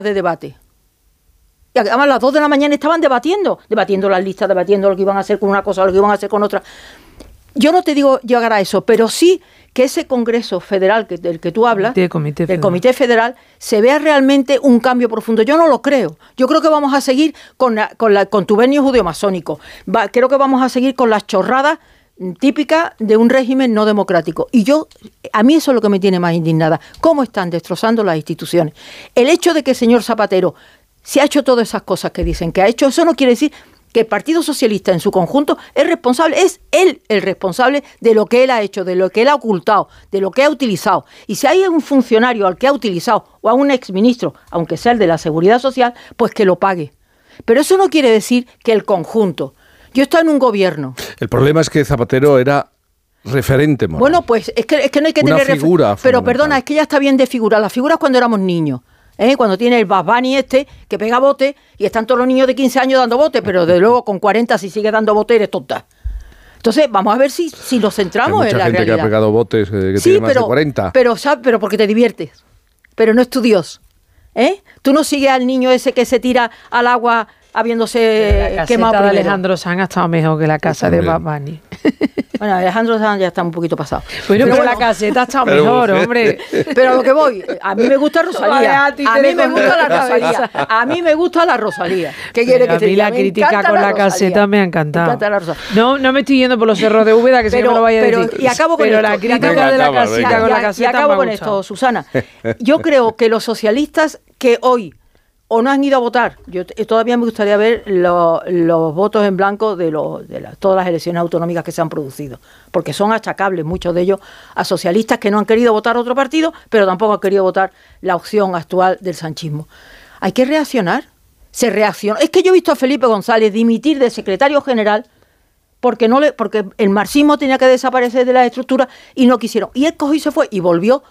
de debate. Y además a las 2 de la mañana estaban debatiendo las listas, debatiendo lo que iban a hacer con una cosa, lo que iban a hacer con otra. Yo no te digo llegar a eso, pero sí que ese Congreso Federal del que tú hablas, del Comité Federal, se vea realmente un cambio profundo. Yo no lo creo. Yo creo que vamos a seguir con contubernio judeo-masónico. Creo que vamos a seguir con las chorradas típicas de un régimen no democrático. Y a mí eso es lo que me tiene más indignada. ¿Cómo están destrozando las instituciones? El hecho de que el señor Zapatero se ha hecho todas esas cosas que dicen que ha hecho, eso no quiere decir que el Partido Socialista en su conjunto es él el responsable de lo que él ha hecho, de lo que él ha ocultado, de lo que ha utilizado. Y si hay un funcionario al que ha utilizado, o a un exministro, aunque sea el de la Seguridad Social, pues que lo pague. Pero eso no quiere decir que el conjunto. Yo estoy en un gobierno. El problema es que Zapatero era referente moral. Bueno, pues es que no hay que tener figura. Pero perdona, es que ya está bien desfigurada. Las figuras cuando éramos niños. Cuando tiene el Bad Bunny que pega bote y están todos los niños de 15 años dando bote, pero desde luego con 40 si sigue dando bote eres tonta. Entonces vamos a ver si nos centramos en la realidad. Mucha gente que ha pegado botes que tiene más de 40. Pero porque te diviertes, pero no es tu Dios. Tú no sigues al niño ese que se tira al agua habiéndose quemado primero. La de Alejandro Sanz ha estado mejor que la casa de Bad Bunny. Bueno, Alejandro Sanz ya está un poquito pasado. Bueno, pero la caseta ha estado mejor, hombre. Pero a lo que voy, a mí me gusta Rosalía. A mí me gusta la Rosalía. A mí me gusta la Rosalía. ¿Qué quiere que te diga? A mí la crítica con la caseta me ha encantado. Me encanta la Rosalía. No me estoy yendo por los cerros de Úbeda, que sé que me lo vaya a decir. Y acabo con pero la crítica de la caseta con la caseta. Y acabo con esto, Susana. Yo creo que los socialistas que hoy o no han ido a votar. Todavía me gustaría ver los votos en blanco de todas las elecciones autonómicas que se han producido, porque son achacables muchos de ellos a socialistas que no han querido votar otro partido, pero tampoco han querido votar la opción actual del sanchismo. Hay que reaccionar. Se reacciona. Es que yo he visto a Felipe González dimitir de secretario general porque el marxismo tenía que desaparecer de las estructuras y no quisieron. Y él cogió y se fue y volvió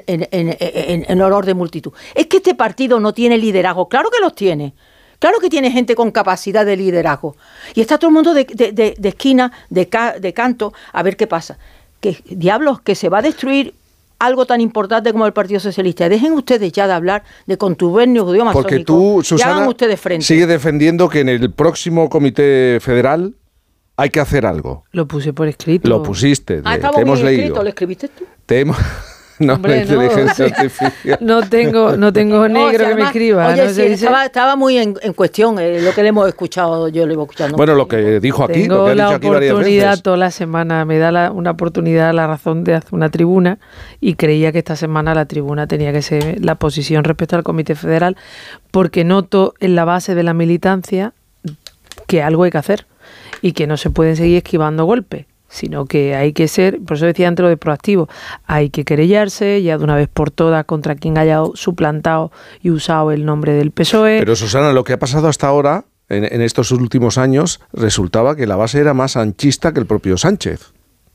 en olor de multitud. Es que este partido no tiene liderazgo. Claro que los tiene. Claro que tiene gente con capacidad de liderazgo. Y está todo el mundo de esquina, de canto, a ver qué pasa. Diablos, que se va a destruir algo tan importante como el Partido Socialista. Dejen ustedes ya de hablar de contubernio judío-masónico. Porque tú, Susana, sigues defendiendo que en el próximo Comité Federal hay que hacer algo. Lo puse por escrito. Lo pusiste. Te hemos leído. ¿Lo escribiste tú? No, hombre, la inteligencia artificial. No tengo negro que me escriba. Oye, no sí, estaba muy en cuestión lo que le hemos escuchado, yo lo iba escuchando. Bueno, lo que dijo aquí, tengo lo que ha la dicho aquí varias oportunidad veces. toda la semana, me da una oportunidad, la razón de hacer una tribuna, y creía que esta semana la tribuna tenía que ser la posición respecto al Comité Federal, porque noto en la base de la militancia que algo hay que hacer y que no se pueden seguir esquivando golpes, sino que hay que ser, por eso decía antes lo de proactivo, hay que querellarse ya de una vez por todas contra quien haya suplantado y usado el nombre del PSOE. Pero Susana, lo que ha pasado hasta ahora, en estos últimos años, resultaba que la base era más sanchista que el propio Sánchez.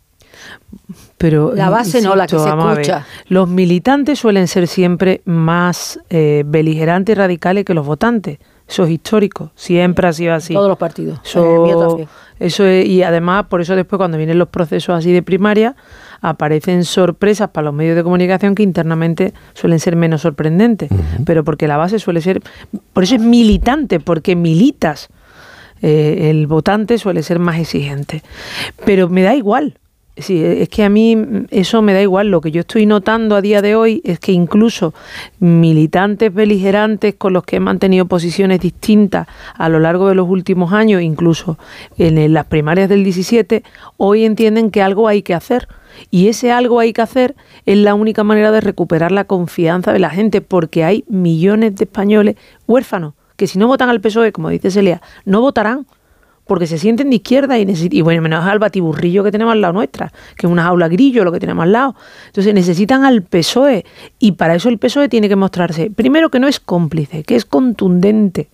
Pero la base no, la que se escucha. Los militantes suelen ser siempre más beligerantes y radicales que los votantes. Eso es histórico, siempre ha sido así. Todos los partidos. Eso es, y además, por eso después cuando vienen los procesos así de primaria, aparecen sorpresas para los medios de comunicación que internamente suelen ser menos sorprendentes. Pero porque la base suele ser, por eso es militante, porque militas. El votante suele ser más exigente. Pero me da igual. Sí, es que a mí eso me da igual. Lo que yo estoy notando a día de hoy es que incluso militantes beligerantes con los que he mantenido posiciones distintas a lo largo de los últimos años, incluso en las primarias del 17, hoy entienden que algo hay que hacer. Y ese algo hay que hacer es la única manera de recuperar la confianza de la gente, porque hay millones de españoles huérfanos que si no votan al PSOE, como dice Celia, no votarán. Porque se sienten de izquierda y bueno, menos al batiburrillo que tenemos al lado nuestra, que es una jaula grillo lo que tenemos al lado. Entonces necesitan al PSOE, y para eso el PSOE tiene que mostrarse, primero, que no es cómplice, que es contundente,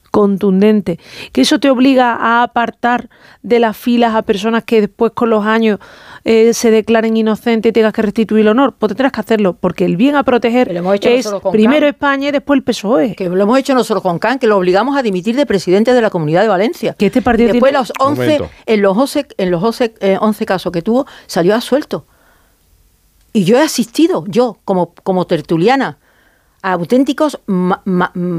que eso te obliga a apartar de las filas a personas que después con los años se declaren inocentes y tengas que restituir el honor. Pues tendrás que hacerlo, porque el bien a proteger es primero España y después el PSOE. Que lo hemos hecho nosotros con Can, que lo obligamos a dimitir de presidente de la Comunidad de Valencia. Que este partido después en los 11 casos que tuvo, salió absuelto. Y yo he asistido, como tertuliana, auténticos